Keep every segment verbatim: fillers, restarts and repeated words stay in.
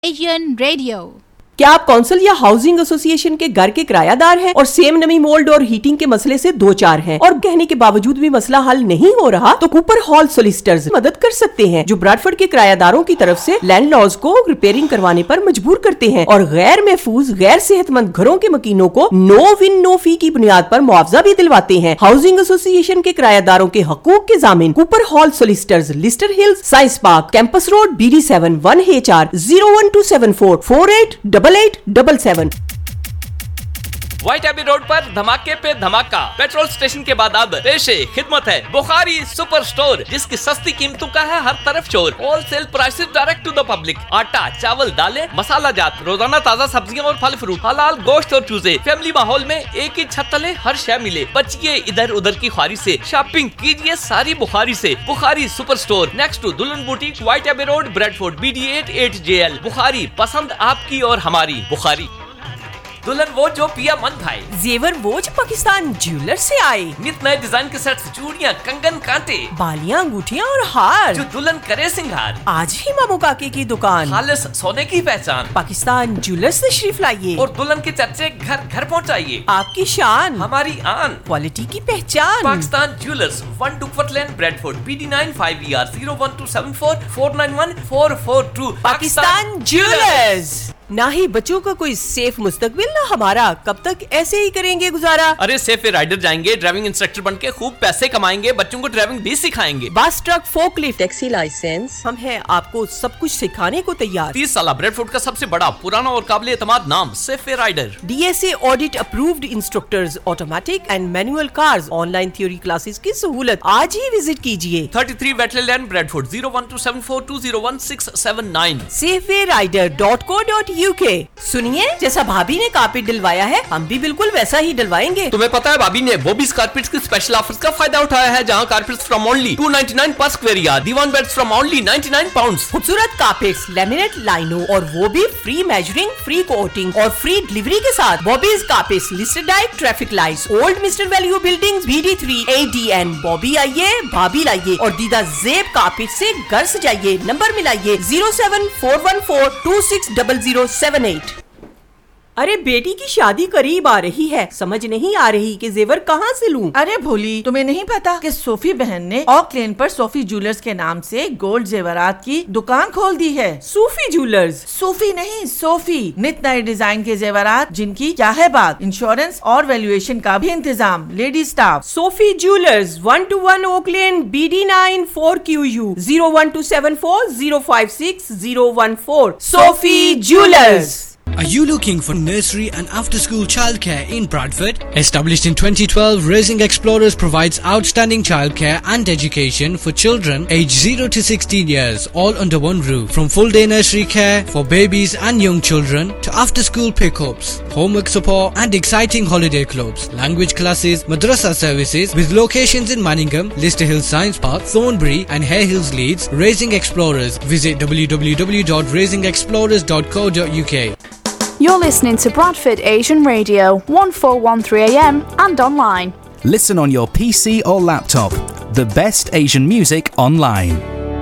Asian radio. क्या आप council या हाउसिंग एसोसिएशन के घर के किरायादार हैं और सेम नमी, मोल्ड और हीटिंग के मसले से दो चार हैं और कहने के बावजूद भी मसला हल नहीं हो रहा, तो कूपर हॉल सोलिसिटर्स मदद कर सकते हैं, जो ब्रैडफोर्ड के किरायादारों की तरफ से लैंडलॉर्ड्स को रिपेयरिंग करवाने पर मजबूर करते हैं और गैर महफूज गैर सेहतमंद घरों के मकीनों को नो विन नो फी की बुनियाद पर मुआवजा भी दिलवाते हैं। हाउसिंग एसोसिएशन के किरायादारों के हकूक के जामिन Cooper hall solicitors, Leicester hills, science park, campus road, B D seven one H R zero one two seven four four eight double eight double seven. White AB road पर धमाके पे धमाका। Petrol station के बाद अब पेशे खिदमत है बुखारी सुपर स्टोर, जिसकी सस्ती कीमतों का है हर तरफ शोर। Wholesale prices direct to the public. आटा, चावल, दालें, मसाला जात, रोजाना ताजा सब्जियां और फल फ्रूट, हलाल गोश्त और चूजे। फैमिली माहौल में एक ही छत तले हर शय मिले। बचिए इधर उधर की ख्वारी से, शॉपिंग कीजिए सारी बुखारी से। Bukhari super store next to दुल्हन boutique, white AB road, Bradford, B D eight eight J L. Bukhari, पसंद आपकी और हमारी। बुखारी दुल्हन वो जो पिया मन भाई, जेवर वो जो पाकिस्तान ज्वेलर से आए। नित नए डिजाइन के सेट्स, चूड़ियां, कंगन, कांटे, बालियां, अंगूठियां और हार, जो दुल्हन करे सिंगार। आज ही मामू काके की दुकान, खालिस सोने की पहचान। पाकिस्तान ज्वेलर से तशरीफ लाइए और दुल्हन के चर्चे घर घर पहुंचाइए। आपकी शान, हमारी आन, क्वालिटी की पहचान। Pakistan jewellers, one डुकवर्थ lane, Bradford, B D nine five E R zero one two seven four four nine one four four to. Pakistan jewellers. ना ही बच्चों का कोई सेफ मुस्तकबिल, ना हमारा। कब तक ऐसे ही करेंगे गुजारा? अरे सेफ राइडर जाएंगे, ड्राइविंग इंस्ट्रक्टर बन के खूब पैसे कमाएंगे, बच्चों को ड्राइविंग भी सिखाएंगे। बस, ट्रक, फोकलिफ्ट, टैक्सी लाइसेंस, हम हैं आपको सब कुछ सिखाने को तैयार। तीस साल ब्रैडफोर्ड का सबसे बड़ा, पुराना और काबिल एतमाद नाम safe rider. D S A audit approved instructors, automatic and manual cars, online theory classes की सहूलत। आज ही विजिट कीजिए। Thirty three wetland land, Bradford, zero one two seven four to zero one six seven nine. Safeway rider dot co dot U के। सुनिए, जैसा भाभी ने carpet डलवाया है, हम भी बिल्कुल वैसा ही डलवाएंगे। तुम्हें पता है भाभी ने बॉबीज कारपेट्स के स्पेशल ऑफर्स का फायदा उठाया है, जहां carpets from only to ninety nine पर square yard, Diwan beds from only ninety nine pounds. खूबसूरत कारपेट्स, लैमिनेट लाइनों और वो भी फ्री मेजरिंग, फ्री कोटिंग और फ्री डिलीवरी के साथ। Bobby's carpets, listed diet, traffic lights, old mister value buildings, B D three A D N. Bobby आइए, भाभी लाइए और दीदा जेब कारपेट से घर सजाइए। Number मिलाइए zero seven four one four to six double zero seven eight. अरे बेटी की शादी करीब आ रही है, समझ नहीं आ रही कि जेवर कहाँ से लूं। अरे भोली, तुम्हें नहीं पता कि सोफी बहन ने ऑक लेन पर सोफी ज्वेलर्स के नाम से गोल्ड जेवरात की दुकान खोल दी है। सूफी ज्वेलर्स? सूफी नहीं, सोफी। नित नए डिजाइन के जेवरात, जिनकी क्या है बात। इंश्योरेंस और वैल्यूएशन का भी इंतजाम, lady staff. Sophie jewellers, one two one okay lane, B D nine four Q U, zero one two seven four zero five six zero one four. Sophie jewellers. Are you looking for nursery and after-school childcare in Bradford? Established in twenty twelve, Raising Explorers provides outstanding childcare and education for children aged zero to sixteen years, all under one roof. From full-day nursery care for babies and young children to after-school pickups, homework support and exciting holiday clubs, language classes, madrasa services with locations in Manningham, Lister Hill Science Park, Thornbury and Hare Hills, Leeds. Raising Explorers. Visit w w w dot raising explorers dot co dot u k. You're listening to Bradford Asian Radio, one four one three A M and online. Listen on your P C or laptop. The best Asian music online.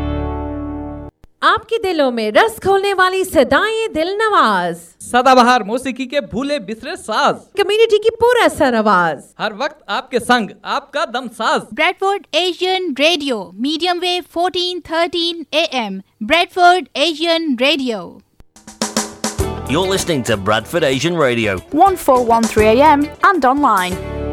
आपके दिलों में रस खोलने वाली सदाएं दिल नवाज, सदाबहार मौसीकी के भूले बिसरे साज, कम्युनिटी की पूरा सर आवाज, हर वक्त आपके संग, आपका दम साज। Bradford Asian radio, medium wave fourteen thirteen A M. Bradford Asian Radio. You're listening to Bradford Asian Radio, one four one three A M and online.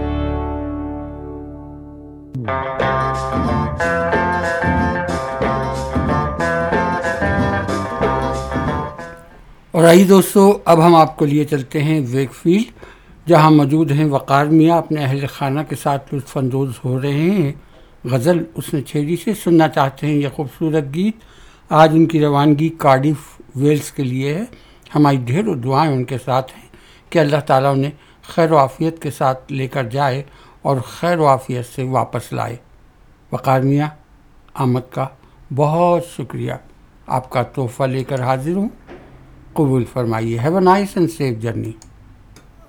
और आइए दोस्तों, अब हम आपको लिए चलते हैं वेकफील्ड, जहां मौजूद हैं वक़ार मियाँ अपने अहल खाना के साथ लुत्फ़अंदोज़ हो रहे हैं। गज़ल उसने छेड़ी से सुनना चाहते हैं यह खूबसूरत गीत। आज उनकी रवानगी कार्डिफ वेल्स के लिए है। हमारी ढेरों दुआएं उनके साथ हैं कि अल्लाह ताला उन्हें खैर व आफ़ियत के साथ लेकर जाए और खैर व आफ़ियत से वापस लाए। वक़ार मियाँ, आमद का बहुत शुक्रिया। आपका तोहफ़ा लेकर हाजिर हूँ, कबूल फरमाइए। Have a nice and safe journey.